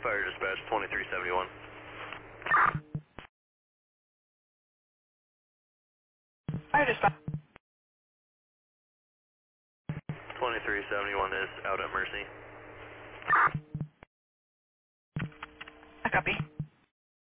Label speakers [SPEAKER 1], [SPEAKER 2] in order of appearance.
[SPEAKER 1] Fire dispatch 2371.
[SPEAKER 2] Fire dispatch.
[SPEAKER 1] 2371 is out at Mercy.
[SPEAKER 2] I copy.